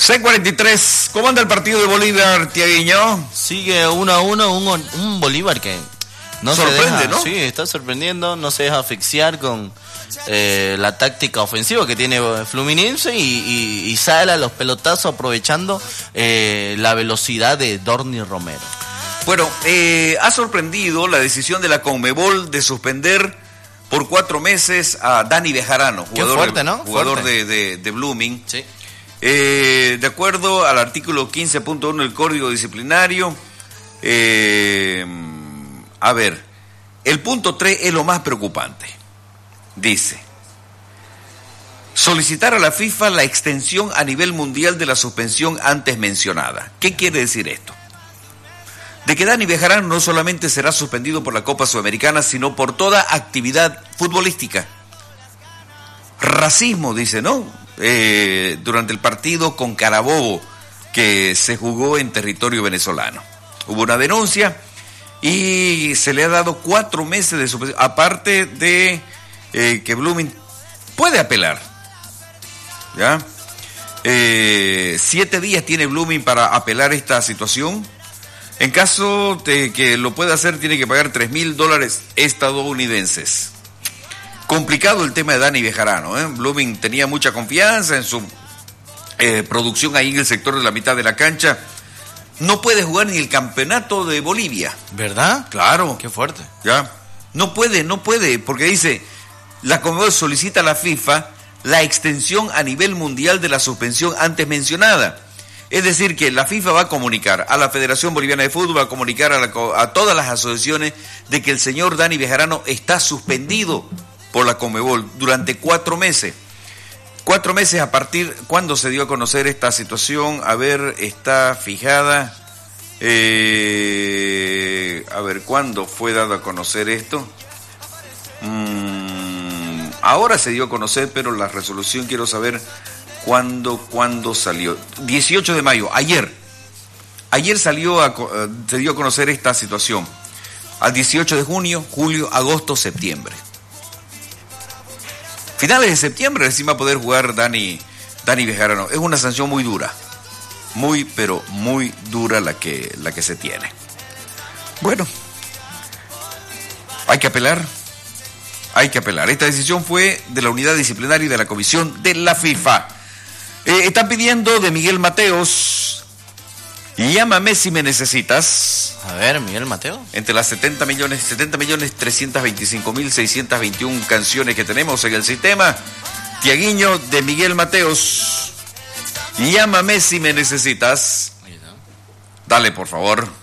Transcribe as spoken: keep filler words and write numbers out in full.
C cuarenta y tres, ¿cómo anda el partido de Bolívar, Tiaguiño? Sigue uno a uno, un, un Bolívar que no sorprende, se deja, ¿no? Sí, está sorprendiendo, no se deja asfixiar con eh, la táctica ofensiva que tiene Fluminense y, y, y sale a los pelotazos aprovechando eh, la velocidad de Dorni Romero. Bueno, eh, ha sorprendido la decisión de la Conmebol de suspender por cuatro meses a Dani Bejarano, jugador, fuerte, de, ¿no? jugador Fuerte. de, de, de Blooming. Sí. Eh, de acuerdo al artículo quince punto uno del Código Disciplinario, eh, a ver, el punto tres es lo más preocupante. Dice, solicitar a la FIFA la extensión a nivel mundial de la suspensión antes mencionada. ¿Qué quiere decir esto? De que Dani Bejarano no solamente será suspendido por la Copa Sudamericana, sino por toda actividad futbolística. Racismo, dice, ¿no? Eh, durante el partido con Carabobo que se jugó en territorio venezolano. Hubo una denuncia y se le ha dado cuatro meses de suspensión, aparte de eh, que Blooming puede apelar. ¿Ya? Eh, siete días tiene Blooming para apelar esta situación. En caso de que lo pueda hacer, tiene que pagar tres mil dólares estadounidenses. Complicado el tema de Dani Bejarano, ¿eh? Blooming tenía mucha confianza en su eh, producción ahí en el sector de la mitad de la cancha. No puede jugar ni el campeonato de Bolivia. ¿Verdad? Claro. Qué fuerte. Ya. No puede, no puede, porque dice, la Conmebol solicita a la FIFA la extensión a nivel mundial de la suspensión antes mencionada. Es decir, que la FIFA va a comunicar a la Federación Boliviana de Fútbol, va a comunicar a, la, a todas las asociaciones de que el señor Dani Bejarano está suspendido por la Conmebol durante cuatro meses. Cuatro meses a partir, ¿cuándo se dio a conocer esta situación? A ver, está fijada. Eh, a ver, ¿cuándo fue dado a conocer esto? Mm, ahora se dio a conocer, pero la resolución quiero saber cuándo, cuándo salió. dieciocho de mayo, ayer. Ayer salió a, se dio a conocer esta situación. Al dieciocho de junio, julio, agosto, septiembre. Finales de septiembre recién va a poder jugar Dani, Dani Bejarano. Es una sanción muy dura. Muy, pero muy dura la que, la que se tiene. Bueno, hay que apelar. Hay que apelar. Esta decisión fue de la unidad disciplinaria y de la comisión de la FIFA. Eh, están pidiendo de Miguel Mateos, llámame si me necesitas. A ver, Miguel Mateo. Entre las setenta millones, setenta millones trescientos veinticinco mil seiscientos veintiuna canciones que tenemos en el sistema, Tiaguiño de Miguel Mateos, llámame si me necesitas. Dale, por favor.